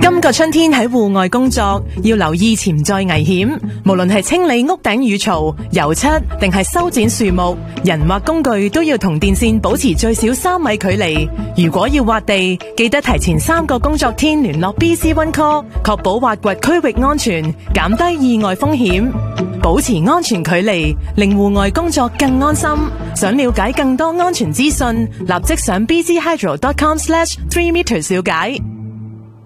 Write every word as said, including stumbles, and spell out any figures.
今個春天喺戶外工作，要留意潛在危險。無論係清理屋頂雨槽、油漆，定係修剪樹木，人或工具都要同電線保持最少三米距離。如果要挖地，記得提前三個工作天聯絡 B C One Call， 確保挖掘區域安全，減低意外風險。保持安全距離，令戶外工作更安心。想了解更多安全資訊，立即上 b c hydro dot com slash three meters 了解。